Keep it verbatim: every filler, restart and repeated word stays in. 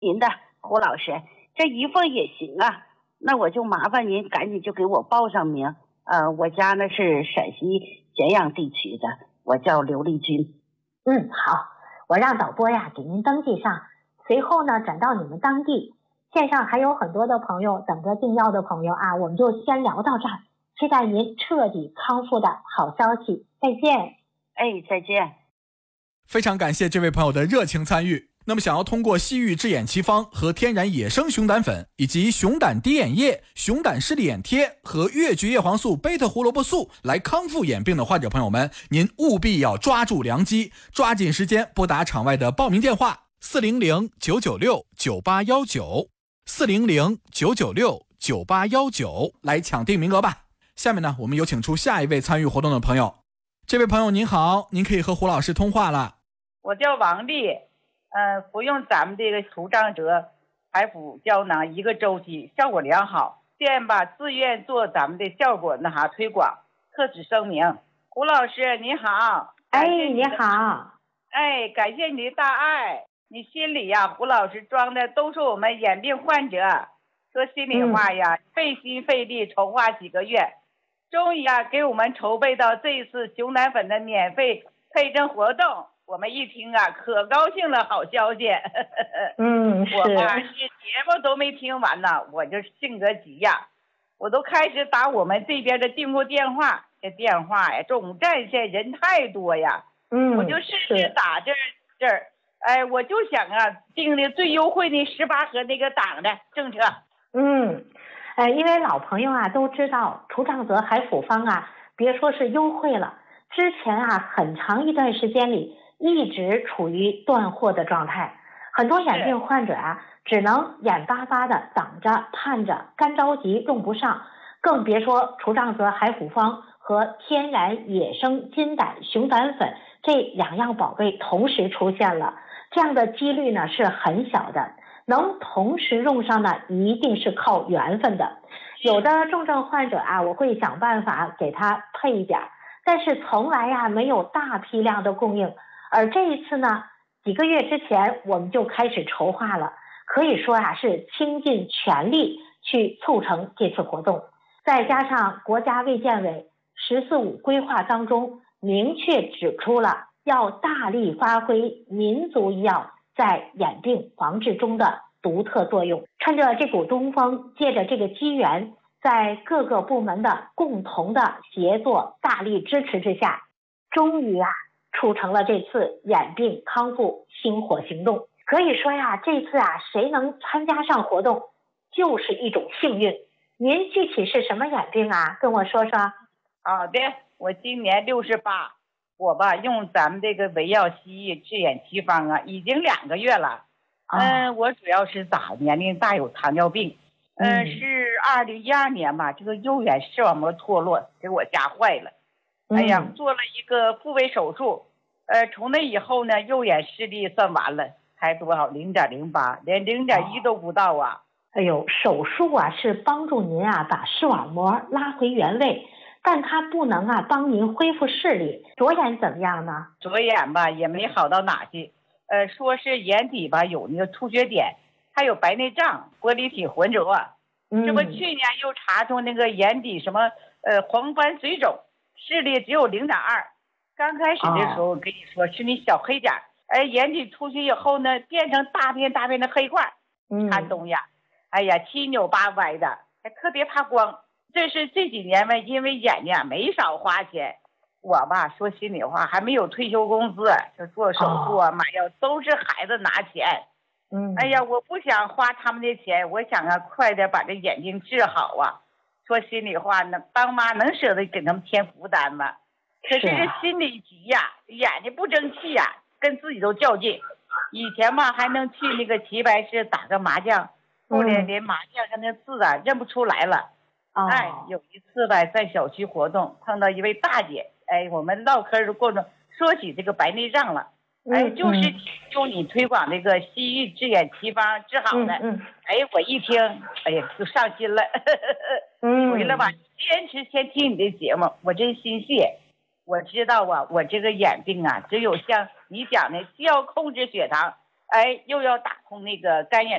您的胡老师，这一份也行啊，那我就麻烦您赶紧就给我报上名。呃，我家呢是陕西咸阳地区的，我叫刘丽君。 嗯，好，我让导播呀给您登记上，随后呢转到你们当地。线上还有很多的朋友等着订药的朋友啊，我们就先聊到这儿，期待您彻底康复的好消息。再见。 哎，再见。 非常感谢这位朋友的热情参与。那么想要通过西域治眼奇方和天然野生熊胆粉以及熊胆滴眼液、熊胆视力眼贴和越橘叶黄素、贝塔胡萝卜素来康复眼病的患者朋友们，您务必要抓住良机，抓紧时间拨打场外的报名电话四零零九九六九八一九 四零零九九六九八一九来抢定名额吧。下面呢，我们有请出下一位参与活动的朋友。这位朋友您好，您可以和胡老师通话了。 我叫王丽，呃，服用咱们这个除障泽海辅胶囊一个周期，效果良好。现把自愿做咱们的效果那啥推广，特此声明。胡老师你好。 哎，你好。 哎，感谢你的大爱。你心里呀，胡老师装的都是我们眼病患者。说心里话呀，嗯、费心费力筹划几个月，终于啊给我们筹备到这一次熊胆粉的免费配赠活动。我们一听啊，可高兴了，好消息。 嗯，是。 我吧，这节目都没听完呢，我就性格急呀，我都开始打我们这边的订购电话。这电话呀，总占线人太多呀。 嗯， 我就试试打这儿这儿，哎，我就想啊，订的最优惠的十八盒那个档的政策。 嗯，呃，因为老朋友啊都知道，除障泽海辅方啊，别说是优惠了，之前啊很长一段时间里。一直处于断货的状态，很多眼病患者啊，只能眼巴巴的等着盼着，干着急用不上，更别说除障泽海辅方和天然野生金胆熊胆粉这两样宝贝同时出现了，这样的几率呢是很小的，能同时用上呢一定是靠缘分的。有的重症患者啊，我会想办法给他配一点，但是从来呀、啊、没有大批量的供应。而这一次呢，几个月之前我们就开始筹划了，可以说啊是倾尽全力去促成这次活动。再加上国家卫健委十四五规划当中明确指出了要大力发挥民族医药在眼病防治中的独特作用。趁着这股东风，借着这个机缘，在各个部门的共同的协作大力支持之下，终于啊促成了这次眼病康复星火行动。可以说呀，这次啊，谁能参加上活动，就是一种幸运。您具体是什么眼病啊？跟我说说。 好的，我今年六十八，我吧用咱们这个维药西域治眼奇方啊，已经两个月了。嗯、呃，我主要是咋年龄大，有糖尿病。嗯、呃，是二零一二年吧，这个右眼视网膜脱落给我夹坏了。哎呀，做了一个复位手术，呃，从那以后呢，右眼视力算完了，才多少零点零八，连零点一都不到啊。 哎呦，手术啊是帮助您啊把视网膜拉回原位，但它不能啊帮您恢复视力。左眼怎么样呢？ 左眼吧也没好到哪去，呃，说是眼底吧有那个出血点，还有白内障、玻璃体浑浊。嗯，这不去年又查出那个眼底什么呃黄斑水肿。视力只有零点二，刚开始的时候，我跟你说是那小黑点，哎，眼底出血以后呢，变成大片大片的黑块，看东西，哎呀，七扭八歪的，还特别怕光。这是这几年吧，因为眼睛没少花钱，我吧说心里话，还没有退休工资，就做手术啊、买药都是孩子拿钱。嗯，哎呀，我不想花他们的钱，我想啊，快点把这眼睛治好啊。说心里话呢，当妈能舍得给他们添负担吗？可是这心里急呀、啊，眼睛不争气呀、啊，跟自己都较劲。以前嘛还能去那个齐白石打个麻将，后来连麻将跟那字啊认不出来了。嗯、哎，有一次吧，在小区活动碰到一位大姐，哎，我们唠嗑的过程说起这个白内障了。哎，就是用你推广那个西域治眼奇方治好的。嗯嗯、哎，我一听，哎呀，就上心了。嗯，回来吧，坚持先听你的节目，我真心谢。我知道啊，我这个眼病啊，只有像你讲的，既要控制血糖， 哎，又要打通那个干眼